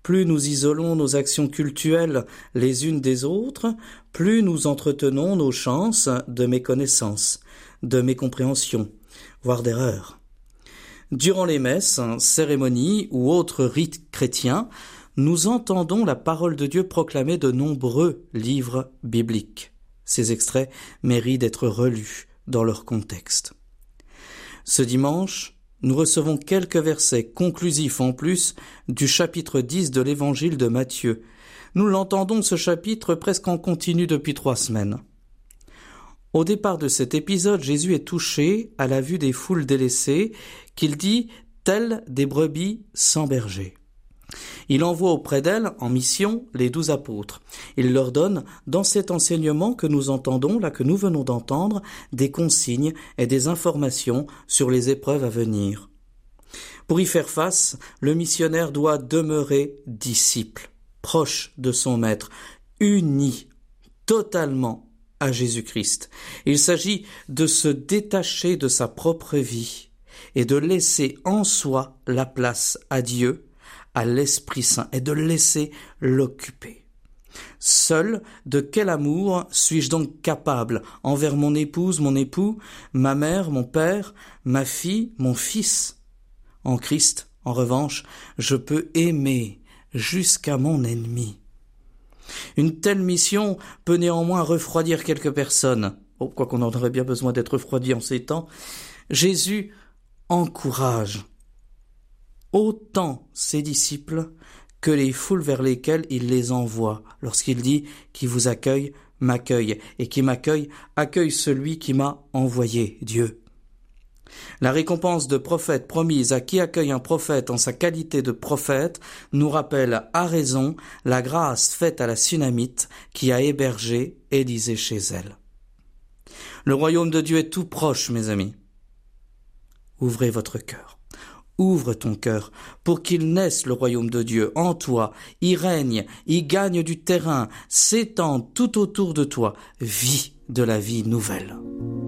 plus nous isolons nos actions cultuelles les unes des autres, plus nous entretenons nos chances de méconnaissance, de mécompréhension, voire d'erreur. Durant les messes, cérémonies ou autres rites chrétiens, nous entendons la parole de Dieu proclamer de nombreux livres bibliques. Ces extraits méritent d'être relus dans leur contexte. Ce dimanche, nous recevons quelques versets conclusifs en plus du chapitre 10 de l'évangile de Matthieu. Nous l'entendons ce chapitre presque en continu depuis 3 semaines. Au départ de cet épisode, Jésus est touché à la vue des foules délaissées qu'il dit « telles des brebis sans berger ». Il envoie auprès d'elles, en mission, les 12 apôtres. Il leur donne, dans cet enseignement que nous entendons, là que nous venons d'entendre, des consignes et des informations sur les épreuves à venir. Pour y faire face, le missionnaire doit demeurer disciple, proche de son maître, uni totalement à Jésus-Christ. Il s'agit de se détacher de sa propre vie et de laisser en soi la place à Dieu, à l'Esprit Saint, et de laisser l'occuper. Seul, de quel amour suis-je donc capable envers mon épouse, mon époux, ma mère, mon père, ma fille, mon fils? En Christ, en revanche, je peux aimer jusqu'à mon ennemi. Une telle mission peut néanmoins refroidir quelques personnes. Quoiqu'on en aurait bien besoin d'être refroidi en ces temps. Jésus encourage autant ses disciples que les foules vers lesquelles il les envoie, lorsqu'il dit « Qui vous accueille, m'accueille, et qui m'accueille, accueille celui qui m'a envoyé, Dieu ». La récompense de prophète promise à qui accueille un prophète en sa qualité de prophète nous rappelle à raison la grâce faite à la Sunamite qui a hébergé Élisée chez elle. Le royaume de Dieu est tout proche, mes amis. Ouvrez votre cœur. Ouvre ton cœur pour qu'il naisse le royaume de Dieu en toi, y règne, y gagne du terrain, s'étende tout autour de toi, vis de la vie nouvelle.